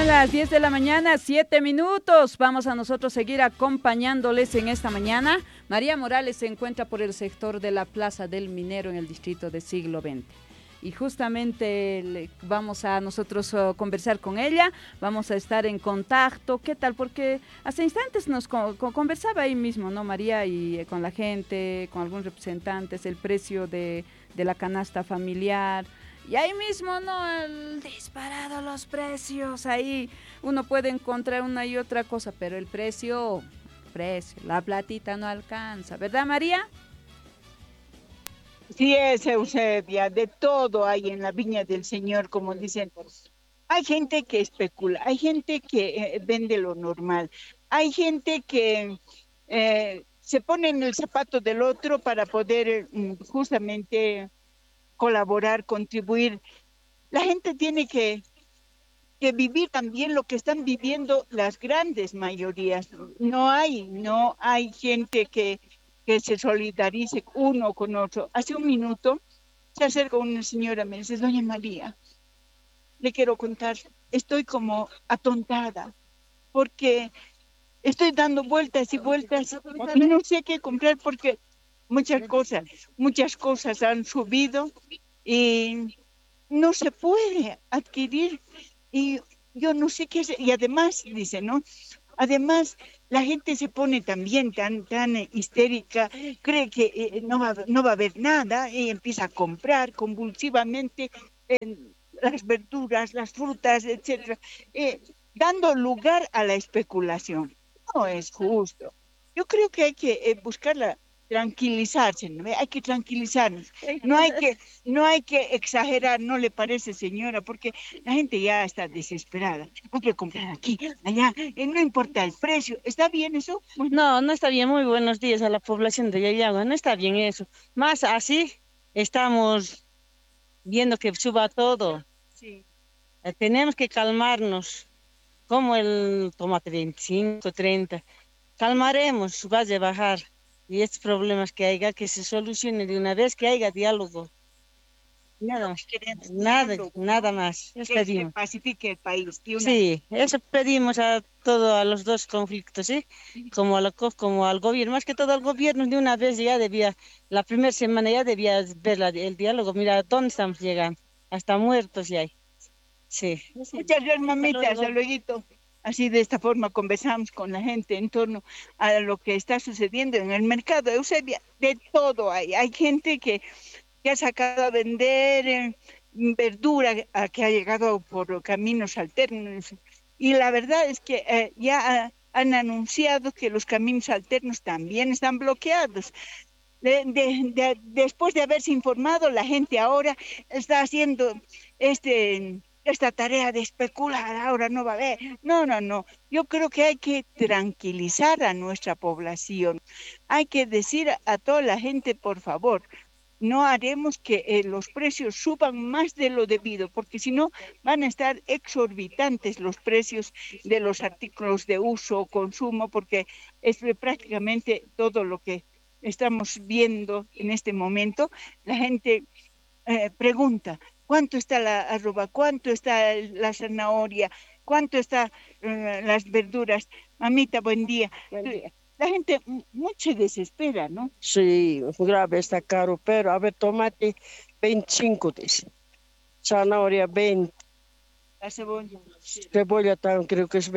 las 10 de la mañana, 7 minutos. Vamos a nosotros seguir acompañándoles en esta mañana. María Morales se encuentra por el sector de la Plaza del Minero en el distrito de Siglo XX. Y justamente vamos a nosotros conversar con ella, vamos a estar en contacto. ¿Qué tal? Porque hace instantes nos conversaba ahí mismo, ¿no, María? Y con la gente, con algunos representantes, el precio de la canasta familiar. Y ahí mismo, ¿no? El disparado los precios. Ahí uno puede encontrar una y otra cosa, pero el precio, la platita no alcanza. ¿Verdad, María? Sí es, Eusebia, de todo hay en la viña del Señor, como dicen. Hay gente que especula, hay gente que vende lo normal, hay gente que se pone en el zapato del otro para poder justamente colaborar, contribuir. La gente tiene que vivir también lo que están viviendo las grandes mayorías. No hay gente que se solidarice uno con otro. Hace un minuto se acerca una señora, me dice, doña María, le quiero contar, estoy como atontada, porque estoy dando vueltas y vueltas y no sé qué comprar porque muchas cosas han subido y no se puede adquirir y yo no sé qué hacer. Y además, dice, ¿no? Además, la gente se pone también tan histérica, cree que no va a haber nada y empieza a comprar convulsivamente las verduras, las frutas, etcétera, dando lugar a la especulación. No es justo. Yo creo que hay que tranquilizarse, ¿no? Hay que tranquilizarnos. No hay que exagerar, ¿no le parece, señora? Porque la gente ya está desesperada. Hay que comprar aquí, allá, no importa el precio. ¿Está bien eso? No, no está bien. Muy buenos días a la población de Yayagua. No está bien eso. Más así, estamos viendo que suba todo. Sí. Tenemos que calmarnos, como el tomate 25, 30. Calmaremos, vaya a bajar. Y estos problemas que haya, que se solucione de una vez, que haya diálogo. Nada más, nada más. Eso Que se pedimos. pacifique el país. Sí, eso pedimos a los dos conflictos, ¿sí? Como al gobierno, más que todo al gobierno de una vez ya debía, la primera semana ya debía ver el diálogo. Mira, ¿dónde estamos llegando? Hasta muertos ya hay. Sí. Muchas gracias, mamita. Hasta luego. Así de esta forma conversamos con la gente en torno a lo que está sucediendo en el mercado. Eusebia, de todo hay. Hay gente que ha sacado a vender verdura que ha llegado por caminos alternos. Y la verdad es que han anunciado que los caminos alternos también están bloqueados. Después de haberse informado, la gente ahora está haciendo esta tarea de especular, ahora no va a haber. No. Yo creo que hay que tranquilizar a nuestra población. Hay que decir a toda la gente, por favor, no haremos que los precios suban más de lo debido, porque si no van a estar exorbitantes los precios de los artículos de uso o consumo, porque es prácticamente todo lo que estamos viendo en este momento. La gente pregunta, ¿cuánto está la arroba? ¿Cuánto está la zanahoria? ¿Cuánto está las verduras? Mamita, buen día. La gente mucho desespera, ¿no? Sí, grave está caro, pero a ver, tomate 25 dice, zanahoria 20, La cebolla. cebolla también creo que es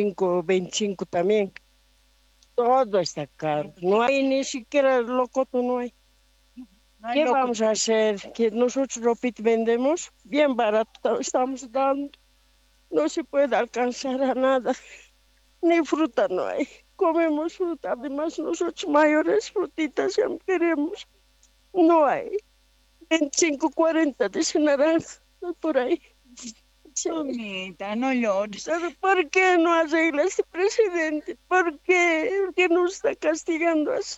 25 también. Todo está caro, no hay ni siquiera locoto, no hay. ¿Qué vamos a hacer? Que nosotros ropita vendemos bien barato, estamos dando, no se puede alcanzar a nada, ni fruta no hay. Comemos fruta, además nosotros mayores frutitas ya no queremos, no hay. 25, 40 dice naranja, por ahí. Sí. Mamita, no llores. ¿Sabe por qué no arregla este presidente? ¿Por qué? ¿Por qué nos está castigando así?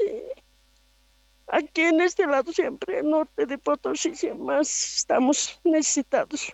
Aquí en este lado siempre, el norte de Potosí, más estamos necesitados.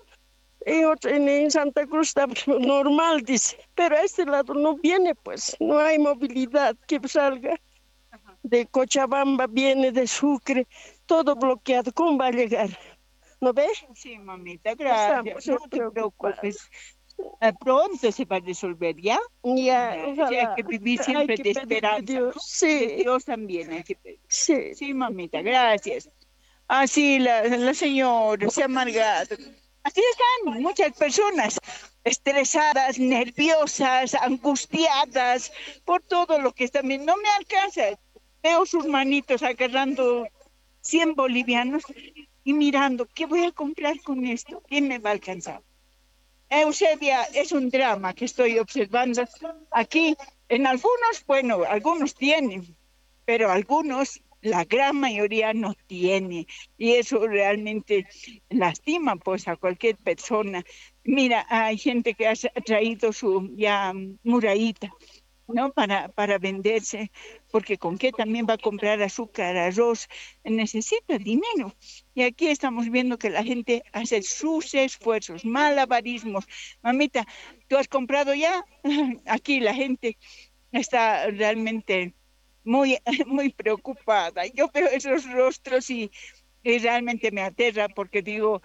En Santa Cruz está normal, dice, pero a este lado no viene, pues, no hay movilidad que salga. De Cochabamba viene, de Sucre, todo bloqueado, ¿cómo va a llegar? ¿No ves? Sí, mamita, gracias. No te preocupes. pronto se va a resolver, ¿ya? Ya, Sí, hay que vivir hay siempre que de pedirle a esperanza, Dios. ¿no? Sí, De Dios también hay que pedir. sí. Sí, mamita, gracias. Así la señora se ha amargado. Así están muchas personas estresadas, nerviosas, angustiadas por todo lo que están viendo. No me alcanza. Veo sus manitos agarrando 100 bolivianos y mirando, ¿qué voy a comprar con esto? ¿Quién me va a alcanzar? Eusebia, es un drama que estoy observando aquí. En algunos, bueno, algunos tienen, pero algunos, la gran mayoría no tiene. Y eso realmente lastima pues a cualquier persona. Mira, hay gente que ha traído su ya murallita, ¿no? Para venderse, porque con qué también va a comprar azúcar, arroz, necesita dinero. Y aquí estamos viendo que la gente hace sus esfuerzos, malabarismos. Mamita, ¿tú has comprado ya? Aquí la gente está realmente muy, muy preocupada. Yo veo esos rostros y realmente me aterra porque digo,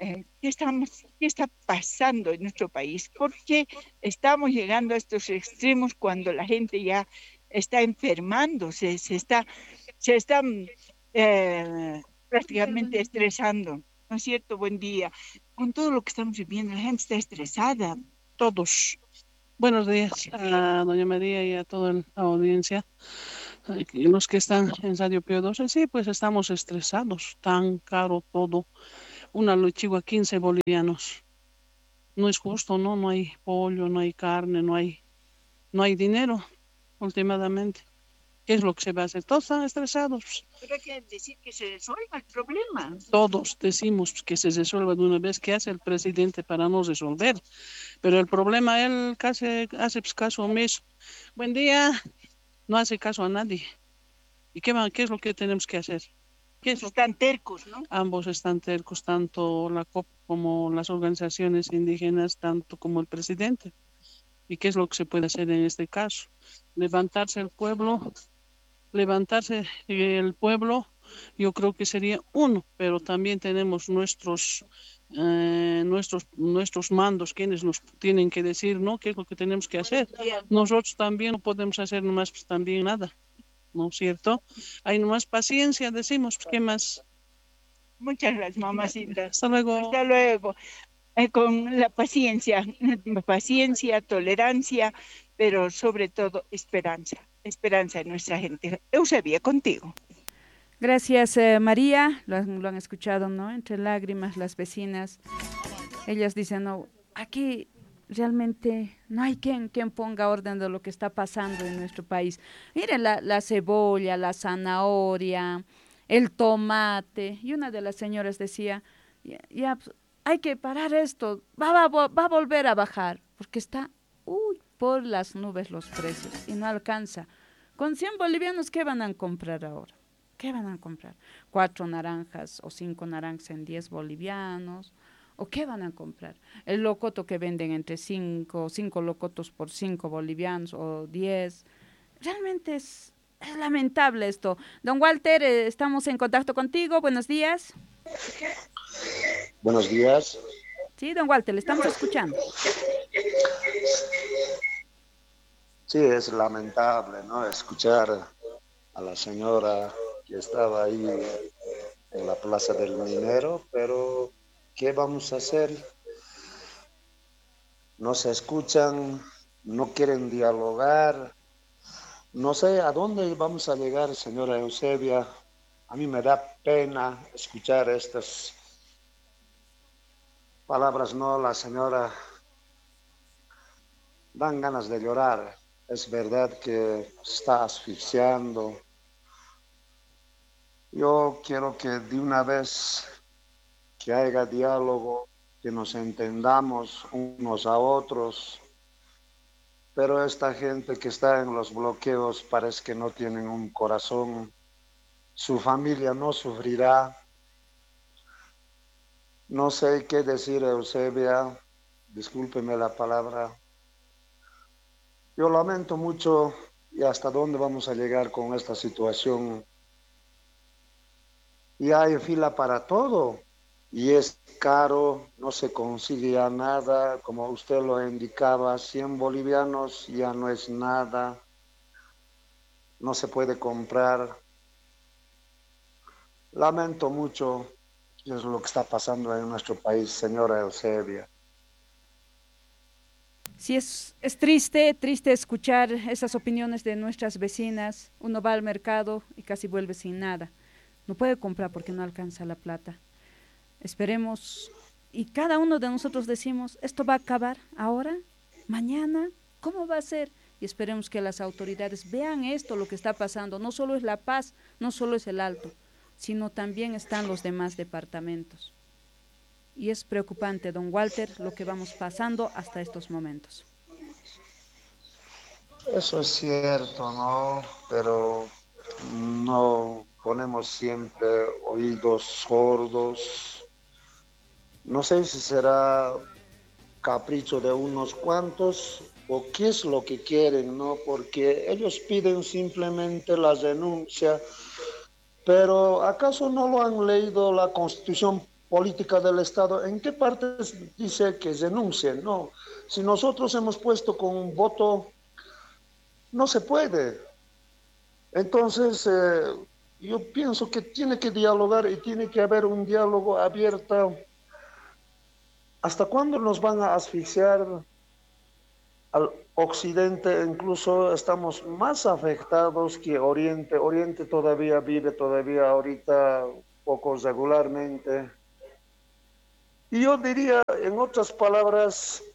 ¿qué está pasando en nuestro país? ¿Por qué estamos llegando a estos extremos cuando la gente ya está enfermando, se están prácticamente estresando? ¿No es cierto? Buen día. Con todo lo que estamos viviendo, la gente está estresada. Todos. Buenos días a doña María y a toda la audiencia. Y los que están en Radio Pío 12, sí, pues estamos estresados. Tan caro todo. Una lechuga 15 bolivianos. No es justo, ¿no? No hay pollo, no hay carne, no hay dinero últimamente. ¿Qué es lo que se va a hacer? Todos están estresados. Pero hay que decir que se resuelva el problema. Todos decimos que se resuelva de una vez. ¿Qué hace el presidente para no resolver? Pero el problema, él casi hace caso omiso. Buen día. No hace caso a nadie. ¿Y qué es lo que tenemos que hacer? ¿Qué es lo que Están tercos, ¿no? ambos están tercos, tanto la COP como las organizaciones indígenas, tanto como el presidente? ¿Y qué es lo que se puede hacer en este caso? Levantarse el pueblo, yo creo que sería uno, pero también tenemos nuestros mandos, quienes nos tienen que decir, ¿no? ¿Qué es lo que tenemos que hacer? Nosotros también no podemos hacer nomás pues, también nada, ¿no es cierto? Hay nomás paciencia, decimos, pues, ¿qué más? Muchas gracias, mamacita. Hasta luego. Hasta luego. Con la paciencia, tolerancia, pero sobre todo esperanza en nuestra gente. Eusebia, contigo. Gracias, María. Lo han escuchado, ¿no? Entre lágrimas, las vecinas. Ellas dicen, no, aquí realmente no hay quien ponga orden de lo que está pasando en nuestro país. Miren la cebolla, la zanahoria, el tomate. Y una de las señoras decía, ya, pues, hay que parar esto, va a volver a bajar, porque está por las nubes los precios y no alcanza. Con 100 bolivianos, ¿qué van a comprar ahora? ¿Qué van a comprar? 4 naranjas o 5 naranjas en 10 bolivianos. ¿O qué van a comprar? El locoto que venden entre 5 locotos por 5 bolivianos o 10. Realmente es lamentable esto. Don Walter, estamos en contacto contigo. Buenos días. Buenos días. Sí, don Walter, le estamos escuchando. Sí, es lamentable, ¿no? Escuchar a la señora que estaba ahí en la Plaza del Minero, pero ¿qué vamos a hacer? No se escuchan, no quieren dialogar. No sé a dónde vamos a llegar, señora Eusebia. A mí me da pena escuchar estas palabras, ¿no? La señora, dan ganas de llorar. Es verdad que está asfixiando. Yo quiero que de una vez que haya diálogo, que nos entendamos unos a otros, pero esta gente que está en los bloqueos parece que no tienen un corazón. Su familia no sufrirá. No sé qué decir, Eusebia, discúlpeme la palabra. Yo lamento mucho y hasta dónde vamos a llegar con esta situación. Y hay fila para todo. y es caro, no se consigue ya nada, como usted lo indicaba, 100 bolivianos ya no es nada, no se puede comprar. Lamento mucho es lo que está pasando en nuestro país, señora Eusebia. Sí, es triste, triste escuchar esas opiniones de nuestras vecinas. Uno va al mercado y casi vuelve sin nada. No puede comprar porque no alcanza la plata. Esperemos, y cada uno de nosotros decimos, ¿esto va a acabar ahora? ¿Mañana? ¿Cómo va a ser? Y esperemos que las autoridades vean esto, lo que está pasando. No solo es La Paz, no solo es el Alto, sino también están los demás departamentos. Y es preocupante, don Walter, lo que vamos pasando hasta estos momentos. Eso es cierto, ¿no? Pero no ponemos siempre oídos sordos. No sé si será capricho de unos cuantos o qué es lo que quieren, ¿no? Porque ellos piden simplemente la renuncia, pero ¿acaso no lo han leído la Constitución política del Estado? ¿En qué partes dice que renuncien? No, si nosotros hemos puesto con un voto, no se puede. Entonces, yo pienso que tiene que dialogar y tiene que haber un diálogo abierto. ¿Hasta cuándo nos van a asfixiar al Occidente? Incluso estamos más afectados que Oriente. Oriente todavía vive, todavía ahorita poco regularmente. Y yo diría, en otras palabras,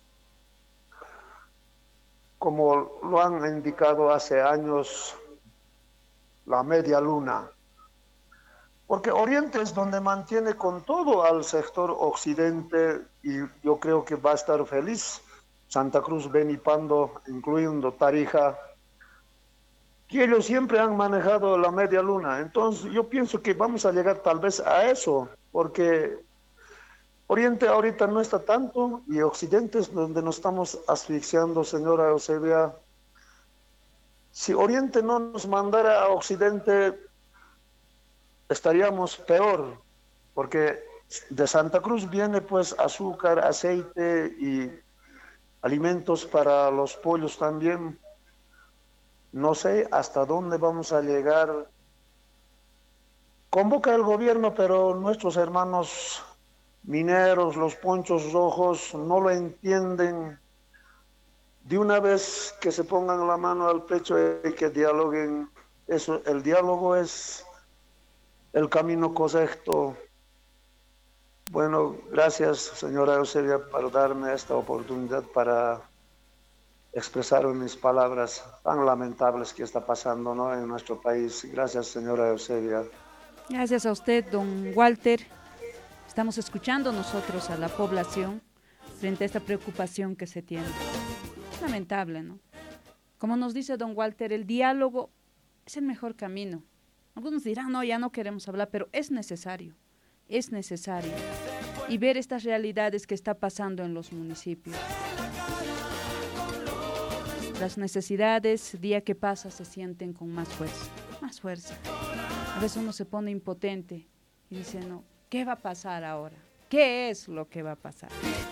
como lo han indicado hace años, la media luna. Porque Oriente es donde mantiene con todo al sector Occidente y yo creo que va a estar feliz Santa Cruz, Beni, Pando, incluyendo Tarija, que ellos siempre han manejado la media luna. Entonces yo pienso que vamos a llegar tal vez a eso, porque Oriente ahorita no está tanto y Occidente es donde nos estamos asfixiando, señora Eusebia. Si Oriente no nos mandara a Occidente, estaríamos peor, porque de Santa Cruz viene pues azúcar, aceite y alimentos para los pollos también. No sé hasta dónde vamos a llegar. Convoca el gobierno, pero nuestros hermanos mineros, los ponchos rojos, no lo entienden. De una vez que se pongan la mano al pecho y que dialoguen, eso, el diálogo es el camino correcto. Bueno, gracias, señora Eusebia, por darme esta oportunidad para expresar mis palabras tan lamentables que está pasando, ¿no?, en nuestro país. Gracias, señora Eusebia. Gracias a usted, don Walter. Estamos escuchando nosotros a la población frente a esta preocupación que se tiene. Es lamentable, ¿no? Como nos dice don Walter, el diálogo es el mejor camino. Algunos dirán, no, ya no queremos hablar, pero es necesario. Es necesario. Y ver estas realidades que está pasando en los municipios. Las necesidades, día que pasa, se sienten con más fuerza. Más fuerza. A veces uno se pone impotente y dice, no, ¿qué va a pasar ahora? ¿Qué es lo que va a pasar?